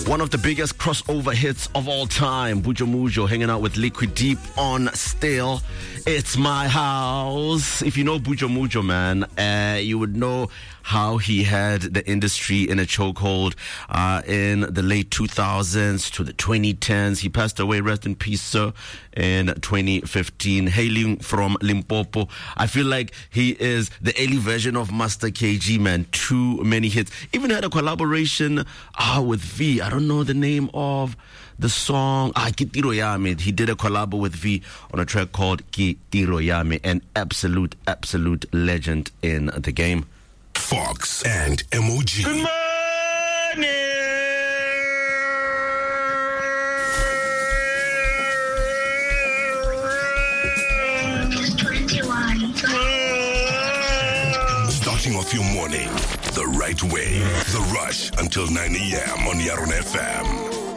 One of the biggest crossover hits of all time, Buju Mujo hanging out with Liquid Deep on Still. It's My House. If you know Buju Mujo, man, you would know how he had the industry in a chokehold in the late 2000s to the 2010s. He passed away, rest in peace, sir, in 2015. Hailing from Limpopo, I feel like he is the early version of Master KG, man. Too many hits. Even had a collaboration with V. I don't know the name of the song. Kitiro Yame. He did a collab with V on a track called Kitiro Yame. An absolute legend in the game. Fox and MOG. Good morning. Starting off your morning the right way. The Rush until 9 a.m. on Yaron FM.